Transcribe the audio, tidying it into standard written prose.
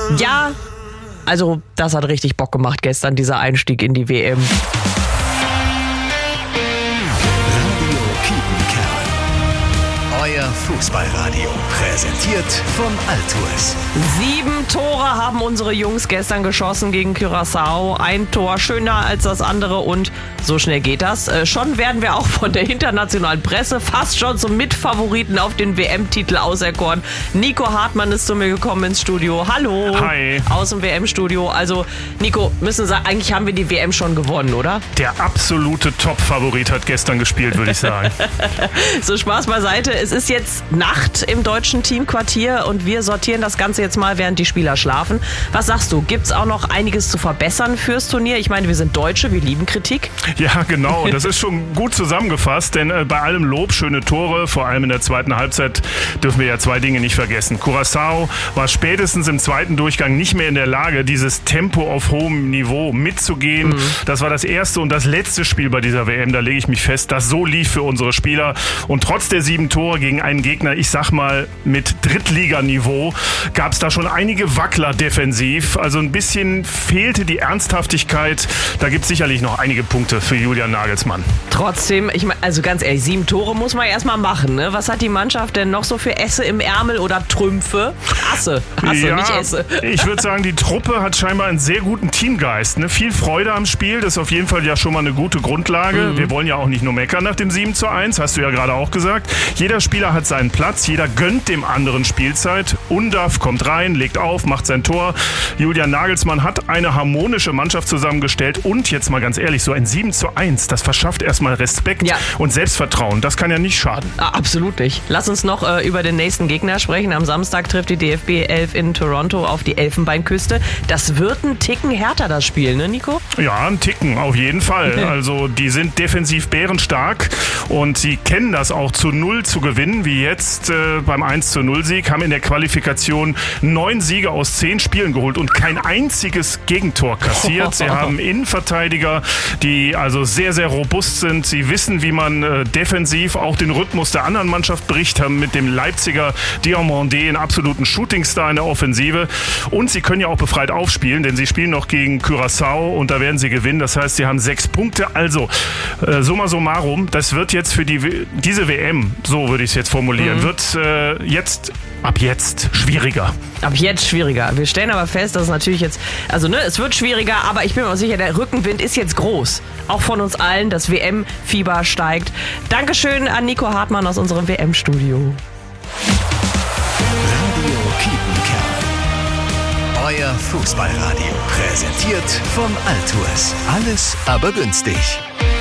Ja, also das hat richtig Bock gemacht gestern, dieser Einstieg in die WM. Radio Kiepenkerl. Euer Fußballradio. Präsentiert von Altours. 7 Tore haben unsere Jungs gestern geschossen gegen Curaçao. Ein Tor schöner als das andere und so schnell geht das. Schon werden wir auch von der internationalen Presse fast schon zum Mitfavoriten auf den WM-Titel auserkoren. Nico Hartmann ist zu mir gekommen ins Studio. Hallo. Hi. Aus dem WM-Studio. Also Nico, müssen sagen, eigentlich haben wir die WM schon gewonnen, oder? Der absolute Top-Favorit hat gestern gespielt, würde ich sagen. So, Spaß beiseite. Es ist jetzt Nacht im deutschen Teamquartier und wir sortieren das Ganze jetzt mal, während die Spieler schlafen. Was sagst du? Gibt's auch noch einiges zu verbessern fürs Turnier? Ich meine, wir sind Deutsche, wir lieben Kritik. Ja, genau. Das ist schon gut zusammengefasst, denn bei allem Lob, schöne Tore, vor allem in der zweiten Halbzeit, dürfen wir ja 2 Dinge nicht vergessen. Curaçao war spätestens im zweiten Durchgang nicht mehr in der Lage, dieses Tempo auf hohem Niveau mitzugehen. Das war das erste und das letzte Spiel bei dieser WM, da lege ich mich fest, das so lief für unsere Spieler. Und trotz der 7 Tore gegen einen Gegner, ich sag mal mit Drittliganiveau, gab es da schon einige Wackler defensiv. Also ein bisschen fehlte die Ernsthaftigkeit. Da gibt es sicherlich noch einige Punkte für Julian Nagelsmann. Trotzdem, ich meine, also ganz ehrlich, 7 Tore muss man erstmal machen, ne? Was hat die Mannschaft denn noch so für Esse im Ärmel oder Trümpfe? Asse, ja, nicht Esse. Ich würde sagen, die Truppe hat scheinbar einen sehr guten Teamgeist. Ne? Viel Freude am Spiel, das ist auf jeden Fall ja schon mal eine gute Grundlage. Wir wollen ja auch nicht nur meckern nach dem 7:1, hast du ja gerade auch gesagt. Jeder Spieler hat seinen Platz, jeder gönnt dem anderen Spielzeit. Undav kommt rein, legt auf, macht sein Tor. Julian Nagelsmann hat eine harmonische Mannschaft zusammengestellt und jetzt mal ganz ehrlich, so ein 7:1, das verschafft erstmal Respekt und Selbstvertrauen. Das kann ja nicht schaden. Absolut nicht. Lass uns noch über den nächsten Gegner sprechen. Am Samstag trifft die DFB 11 in Toronto auf die Elfenbeinküste. Das wird ein Ticken härter, das Spiel, ne Nico? Ja, ein Ticken, auf jeden Fall. Also die sind defensiv bärenstark und sie kennen das auch zu 0 zu gewinnen, wie jetzt beim 1:0-Sieg, haben in der Qualifikation 9 Siege aus 10 Spielen geholt und kein einziges Gegentor kassiert. Sie haben Innenverteidiger, die also sehr, sehr robust sind. Sie wissen, wie man defensiv auch den Rhythmus der anderen Mannschaft bricht, haben mit dem Leipziger Diomandé einen absoluten Shootingstar in der Offensive. Und sie können ja auch befreit aufspielen, denn sie spielen noch gegen Curaçao und da werden sie gewinnen. Das heißt, sie haben 6 Punkte. Also, summa summarum, das wird jetzt für diese WM, so würde ich es jetzt formulieren, wird ab jetzt schwieriger. Ab jetzt schwieriger. Wir stellen aber fest, dass es natürlich jetzt, also ne, es wird schwieriger, aber ich bin mir auch sicher, der Rückenwind ist jetzt groß. Auch von uns allen, das WM-Fieber steigt. Dankeschön an Nico Hartmann aus unserem WM-Studio. Radio Kiepenkerl. Euer Fußballradio. Präsentiert von Altours. Alles aber günstig.